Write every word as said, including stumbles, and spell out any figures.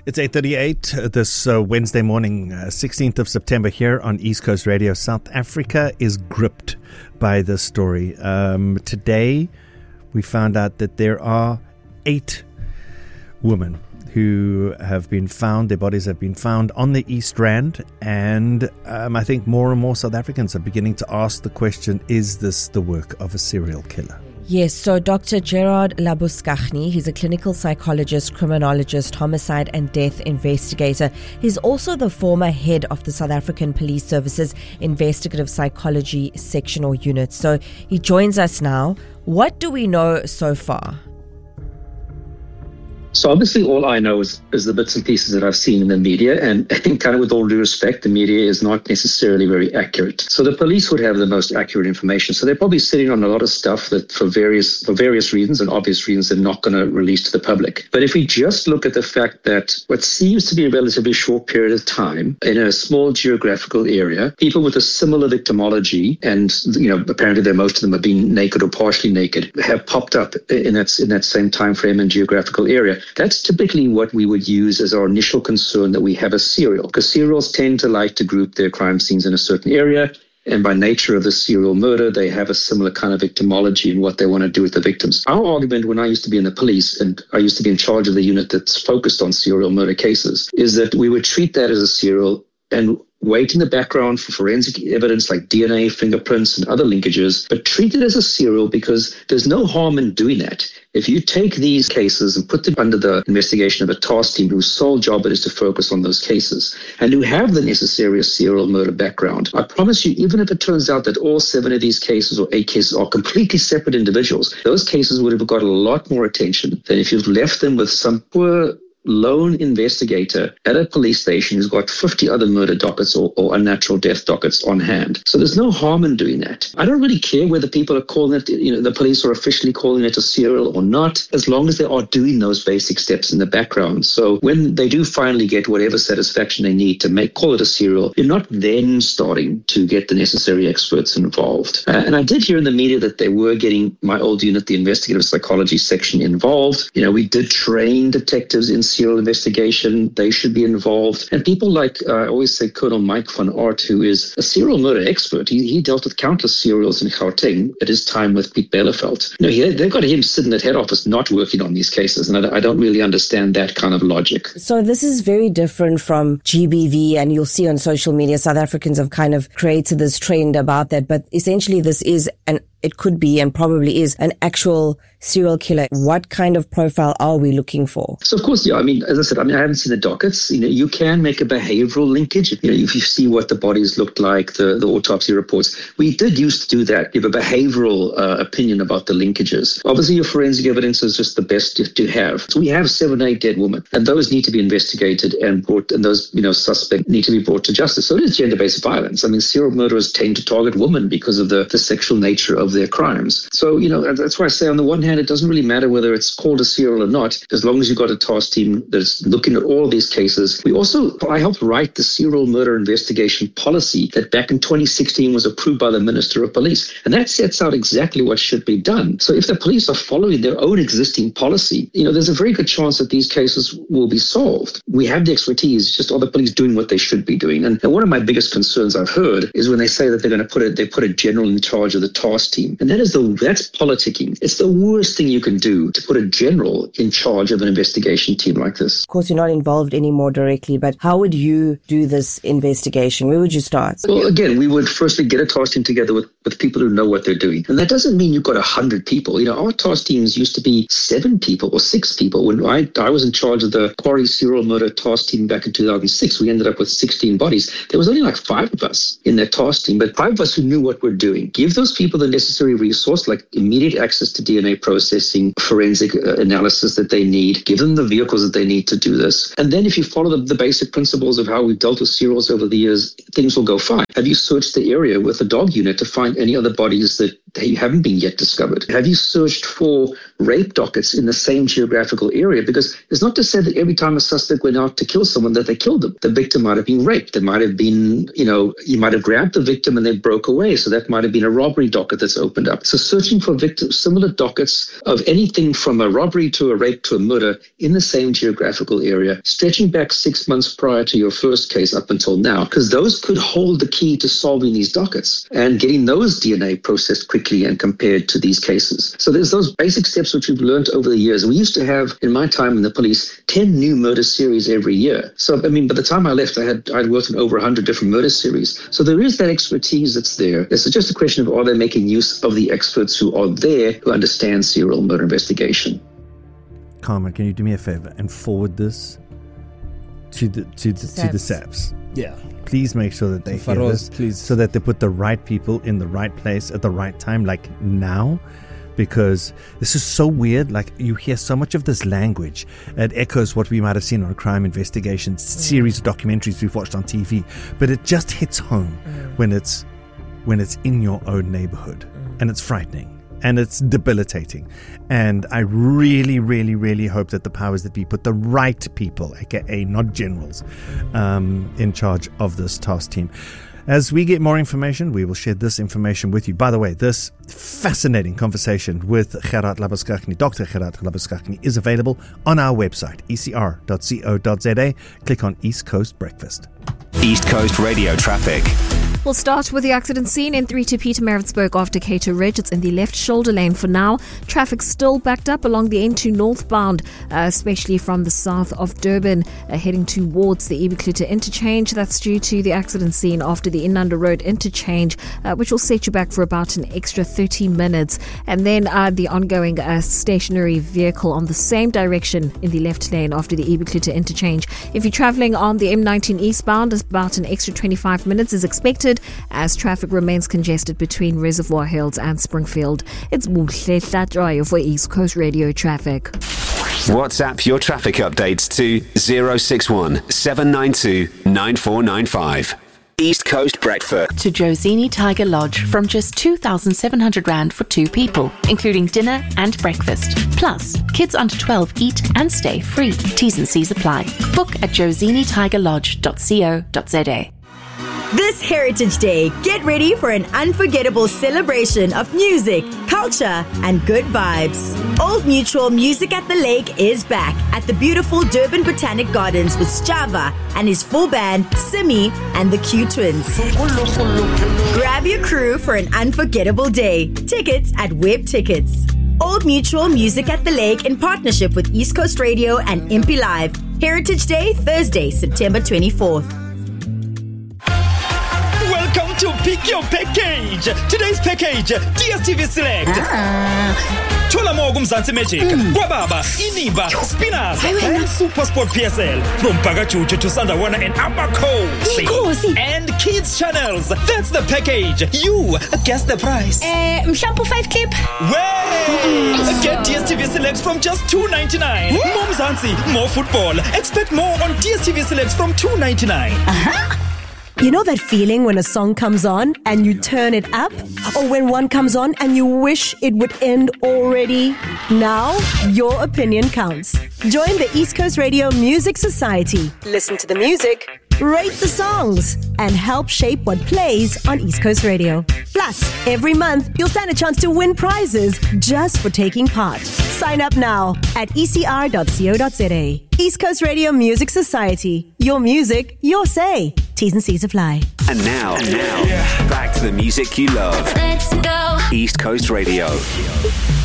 It's eight thirty-eight this uh, Wednesday morning, uh, sixteenth of September here on East Coast Radio. South Africa is gripped by this story. Um, today, we found out that there are eight women who have been found, their bodies have been found on the East Rand, and um, I think more and more South Africans are beginning to ask the question, is this the work of a serial killer? Yes, so Doctor Gerard Labuschagne, he's a clinical psychologist, criminologist, homicide and death investigator. He's also the former head of the South African Police Service's Investigative Psychology Section or Unit. So he joins us now. What do we know so far? So obviously all I know is, is the bits and pieces that I've seen in the media, and I think kind of with all due respect, the media is not necessarily very accurate. So the police would have the most accurate information. So they're probably sitting on a lot of stuff that for various for various reasons and obvious reasons they're not going to release to the public. But if we just look at the fact that what seems to be a relatively short period of time in a small geographical area, people with a similar victimology, and you know apparently they're, most of them have been naked or partially naked, have popped up in that, in that same time frame and geographical area. That's typically what we would use as our initial concern that we have a serial, because serials tend to like to group their crime scenes in a certain area. And by nature of the serial murder, they have a similar kind of victimology in what they want to do with the victims. Our argument when I used to be in the police, and I used to be in charge of the unit that's focused on serial murder cases, is that we would treat that as a serial and wait in the background for forensic evidence like D N A, fingerprints, and other linkages, but treat it as a serial because there's no harm in doing that. If you take these cases and put them under the investigation of a task team whose sole job it is to focus on those cases and who have the necessary serial murder background, I promise you, even if it turns out that all seven of these cases or eight cases are completely separate individuals, those cases would have got a lot more attention than if you've left them with some poor lone investigator at a police station who's got fifty other murder dockets or, or unnatural death dockets on hand. So there's no harm in doing that. I don't really care whether people are calling it, you know, the police are officially calling it a serial or not, as long as they are doing those basic steps in the background. So when they do finally get whatever satisfaction they need to make, call it a serial, you're not then starting to get the necessary experts involved. Uh, and I did hear in the media that they were getting my old unit, the investigative psychology section, involved. You know, we did train detectives in serial investigation. They should be involved. And people like, uh, I always say, Colonel Mike van Aert, who is a serial murder expert. He, he dealt with countless serials in Gauteng at his time with Piet Belleveld. You know, he, they've got him sitting at head office not working on these cases. And I, I don't really understand that kind of logic. So this is very different from G B V, and you'll see on social media, South Africans have kind of created this trend about that. But essentially this is an it could be and probably is an actual serial killer. What kind of profile are we looking for? So, of course, yeah, I mean, as I said, I mean, I haven't seen the dockets. You know, you can make a behavioral linkage. You know, if you see what the bodies looked like, the, the autopsy reports. We did used to do that, give a behavioral uh, opinion about the linkages. Obviously, your forensic evidence is just the best to, to have. So we have seven, eight dead women, and those need to be investigated and brought, and those, you know, suspects need to be brought to justice. So it is gender-based violence. I mean, serial murderers tend to target women because of the, the sexual nature of their crimes. So, you know, that's why I say on the one hand, it doesn't really matter whether it's called a serial or not, as long as you've got a task team that's looking at all of these cases. We also, I helped write the serial murder investigation policy that back in twenty sixteen was approved by the Minister of Police. And that sets out exactly what should be done. So if the police are following their own existing policy, you know, there's a very good chance that these cases will be solved. We have the expertise, just are the police doing what they should be doing? And, and one of my biggest concerns I've heard is when they say that they're going to put it, they put a general in charge of the task team. And that is the, that's politicking. It's the worst thing you can do, to put a general in charge of an investigation team like this. Of course, you're not involved anymore directly, but how would you do this investigation? Where would you start? Well, again, we would firstly get a task team together with, with people who know what they're doing. And that doesn't mean you've got one hundred people. You know, our task teams used to be seven people or six people. When I, I was in charge of the Quarry serial murder task team back in two thousand six, we ended up with sixteen bodies. There was only like five of us in that task team, but five of us who knew what we're doing. Give those people the necessary resource, like immediate access to D N A processing, forensic uh, analysis that they need, give them the vehicles that they need to do this. And then if you follow the, the basic principles of how we've dealt with serials over the years, things will go fine. Have you searched the area with a dog unit to find any other bodies that they haven't been yet discovered? Have you searched for rape dockets in the same geographical area? Because it's not to say that every time a suspect went out to kill someone that they killed them. The victim might have been raped. There might have been, you know, you might have grabbed the victim and they broke away. So that might have been a robbery docket that's opened up. So searching for victims, similar dockets of anything from a robbery to a rape to a murder in the same geographical area, stretching back six months prior to your first case up until now, because those could hold the key to solving these dockets and getting those D N A processed quickly and compared to these cases. So there's those basic steps which we've learned over the years. We used to have, in my time in the police, ten new murder series every year. So, I mean, by the time I left, I had I'd worked on over one hundred different murder series. So there is that expertise that's there. It's just a question of, are they making use of the experts who are there who understand serial murder investigation? Carmen, can you do me a favor and forward this to the to the, to the S A Ps? Yeah. Please make sure that they hear Faroz, this, please. so that they put the right people in the right place at the right time, like now, because this is so weird. Like, you hear so much of this language. It echoes what we might have seen on a crime investigation mm. series of documentaries we've watched on T V, but it just hits home mm. when it's when it's in your own neighborhood, mm. and it's frightening. And it's debilitating. And I really, really, really hope that the powers that be put the right people, aka not generals, um, in charge of this task team. As we get more information, we will share this information with you. By the way, this fascinating conversation with Gerard Labuschagne, Doctor Gerard Labuschagne, is available on our website, e c r dot co dot z a. Click on East Coast Breakfast. East Coast Radio traffic. We'll start with the accident scene in three to Pietermaritzburg after Cato Ridge. It's in the left shoulder lane for now. Traffic still backed up along the N two northbound, uh, especially from the south of Durban, uh, heading towards the Ibiklita interchange. That's due to the accident scene after the Inanda Road interchange, uh, which will set you back for about an extra thirty minutes. And then uh, the ongoing uh, stationary vehicle on the same direction in the left lane after the Ibiklita interchange. If you're travelling on the M nineteen eastbound, about an extra twenty-five minutes is expected as traffic remains congested between Reservoir Hills and Springfield. It's Muhle Tlatroyo for East Coast Radio traffic. WhatsApp your traffic updates to zero six one seven nine two nine four nine five. East Coast Breakfast. To Josini Tiger Lodge from just two thousand seven hundred rand for two people, including dinner and breakfast. Plus, kids under twelve eat and stay free. T's and C's apply. Book at josini tiger lodge dot co dot z a. This Heritage Day, get ready for an unforgettable celebration of music, culture, and good vibes. Old Mutual Music at the Lake is back at the beautiful Durban Botanic Gardens with Sjava and his full band, Simi and the Q Twins. Grab your crew for an unforgettable day. Tickets at Web Tickets. Old Mutual Music at the Lake in partnership with East Coast Radio and Impi Live. Heritage Day, Thursday, September twenty-fourth. Welcome to Pick Your Package. Today's package, D S T V Select. Ah. Thola more kumzansi Magic, mm. Kwababa, Inimba, Spinners, and SuperSport P S L. From Pagachuchu to Sandawana and Abako. And Kids Channels. That's the package. You guess the price. Uh, Mshampo five kip. Way! Mm. Get D S T V Select from just two ninety-nine. Mm. More Mzansi, more football. Expect more on D S T V Select from two ninety-nine. Uh-huh. You know that feeling when a song comes on and you turn it up? Or when one comes on and you wish it would end already? Now, your opinion counts. Join the East Coast Radio Music Society. Listen to the music, rate the songs, and help shape what plays on East Coast Radio. Plus, every month, you'll stand a chance to win prizes just for taking part. Sign up now at e c r dot co dot z a. East Coast Radio Music Society. Your music, your say. T's and C's apply. And now, and now, yeah. Back to the music you love. Let's go. East Coast Radio.